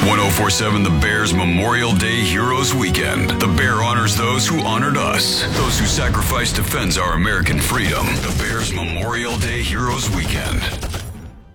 1047 The Bears Memorial Day Heroes Weekend. The Bear honors those who honored us. Those who sacrificed defends our American freedom. The Bears Memorial Day Heroes Weekend.